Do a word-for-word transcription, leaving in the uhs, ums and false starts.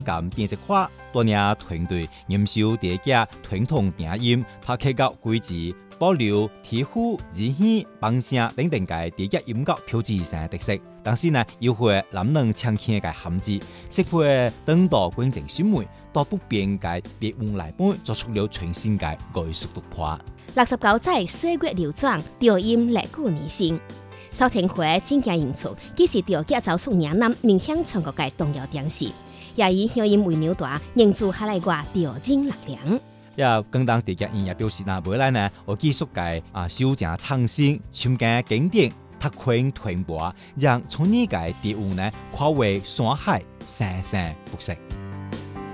咁電子化多年團隊研究地價傳統電音，拍劇嘅規則，保留天賦、字氣、棒聲等等嘅地價音樂標誌性特色。但是呢，又會能能呈現嘅含義，適配等到觀眾審美，到不變嘅別物來本，做出了全新嘅藝術突破。 六十九載歲月流轉，調音歷久彌新。邵天輝真正演出，既是調價走出嶺南面向全國嘅動搖電視，也以鄉音為紐帶，認住下來話調音力量。 也更當地價音樂表示呢，未來呢，我繼續嘅啊修正創新，尋間經典，拓寬傳播，讓從呢個調音呢跨越山海，生生不息。